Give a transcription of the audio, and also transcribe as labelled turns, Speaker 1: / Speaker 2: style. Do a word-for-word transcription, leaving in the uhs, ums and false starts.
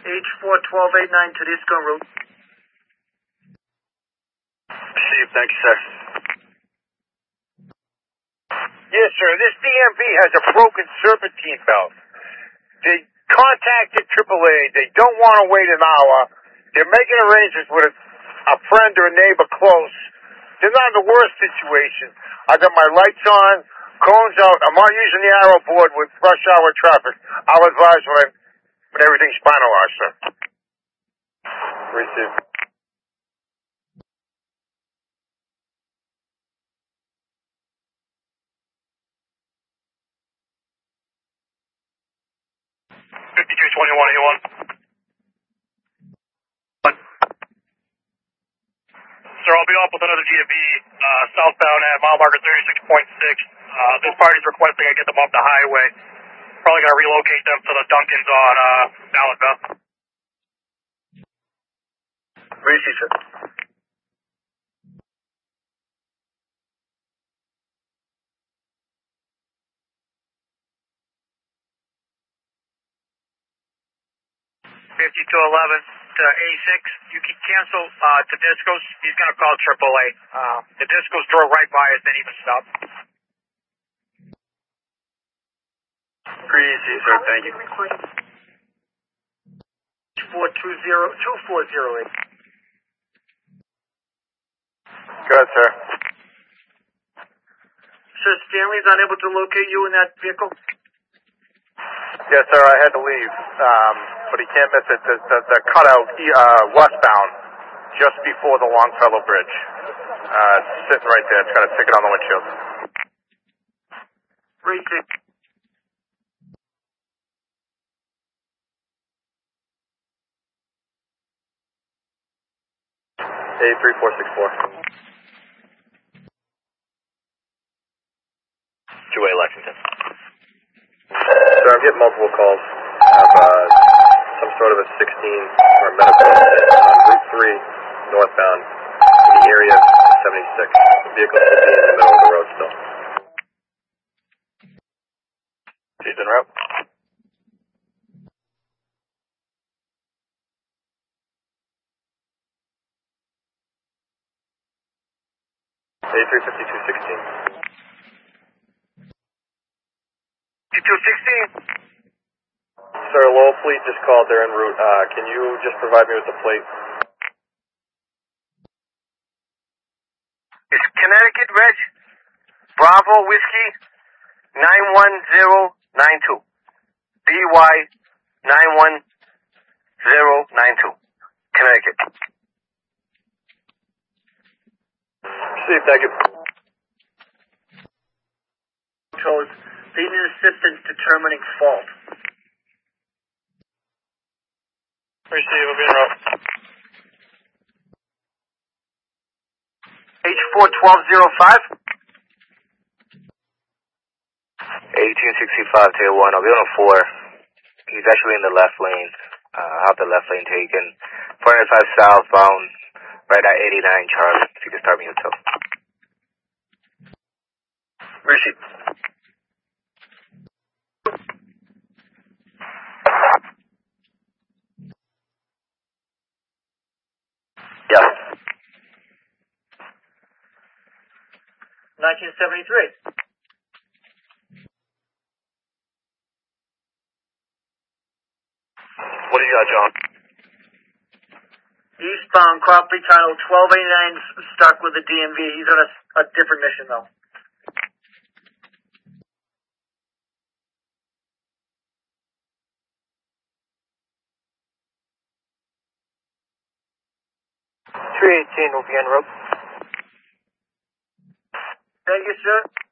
Speaker 1: H four twelve eighty-nine to Disco route.
Speaker 2: Steve, thank you, sir.
Speaker 3: Yes, sir. This D M V has a broken serpentine belt. They contacted triple A. They don't want to wait an hour. They're making arrangements with a, a friend or a neighbor close. They're not in the worst situation. I got my lights on, cones out. I'm not using the arrow board with rush hour traffic. I'll advise when, I, when everything's finalized, sir.
Speaker 2: Receive. fifty-two twenty-one eighty-one. Sir, I'll be off with another D M V uh, southbound at mile marker thirty-six point six. Uh, this party's requesting I get them off the highway. Probably going to relocate them to the Duncans on uh, Allenville.
Speaker 3: Receive, sir.
Speaker 1: fifty-two eleven to eighty-six. You can cancel uh, to Disco's. He's going to call triple A. Uh, the Disco's drove right by us, then even stop.
Speaker 2: Receive, sir. Thank you.
Speaker 1: four two zero two four zero eight.
Speaker 2: Good, sir.
Speaker 1: Sir, Stanley's unable to locate you in that vehicle?
Speaker 2: Yes, sir. I had to leave, um, but he can't miss it. The, the, the cutout uh, westbound, just before the Longfellow Bridge. Uh, it's sitting right there. It's got a ticket on the windshield.
Speaker 1: Receive.
Speaker 2: A three four six four. two A Lexington. Sir, I'm getting multiple calls. I have uh, some sort of a sixteen or a medical incident on Route three northbound in the area of seventy-six. The vehicle should be in the middle of the road still. She's en route. A three fifty-two sixteen.
Speaker 3: fifty-two sixteen.
Speaker 2: Sir, Lowell Fleet just called. They're en route. Uh, can you just provide me with the plate?
Speaker 3: It's Connecticut Reg. Bravo Whiskey nine one zero nine two. B Y nine one zero nine two. Connecticut.
Speaker 2: Steve, thank you.
Speaker 1: Controls. They need assistance determining fault.
Speaker 2: Receive, I'll be en route.
Speaker 3: H four twelve zero five.
Speaker 4: eighteen sixty-five, tail one. I'll be on a four. He's actually in the left lane. Uh, I'll have the left lane taken. four ninety-five southbound, right at eighty-nine, Charlie. If you can start me yourself.
Speaker 3: Receive.
Speaker 4: Yeah.
Speaker 1: nineteen seventy-three.
Speaker 2: What do you got, John?
Speaker 1: Eastbound, Copley Tunnel, twelve eighty-nine, stuck with the D M V. He's on a, a different mission, though.
Speaker 4: three eighteen will be en route.
Speaker 1: Thank you, sir.